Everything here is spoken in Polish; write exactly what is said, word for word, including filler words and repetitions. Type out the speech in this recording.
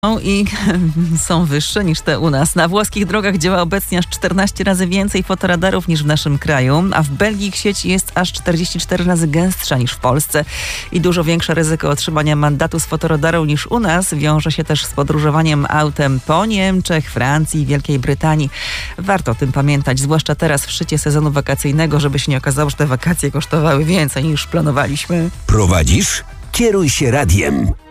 i są wyższe niż te u nas. Na włoskich drogach działa obecnie aż czternaście razy więcej fotoradarów niż w naszym kraju, a w Belgii ich sieć jest aż czterdzieści cztery razy gęstsza niż w Polsce i dużo większe ryzyko otrzymania mandatu z fotoradaru niż u nas wiąże się też z podróżowaniem autem po Niemczech, Francji i Wielkiej Brytanii. Warto o tym pamiętać, zwłaszcza teraz w szczycie sezonu wakacyjnego, żeby się nie okazało, że te wakacje kosztowały więcej niż planowaliśmy. Prowadzisz? Kieruj się radiem.